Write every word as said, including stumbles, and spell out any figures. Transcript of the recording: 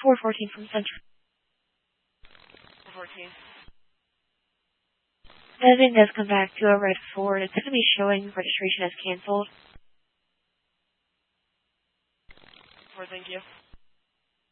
four fourteen from Central. fourteen. If it does come back to a red Ford, it's going to be showing registration as canceled. four, thank you.